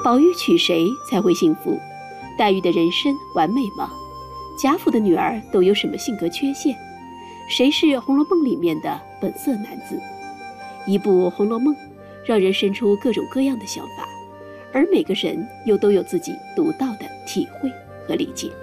宝玉娶谁才会幸福？黛玉的人生完美吗？贾府的女儿都有什么性格缺陷？谁是《红楼梦》里面的本色男子？一部《红楼梦》让人生出各种各样的想法，而每个人又都有自己独到的体会和理解。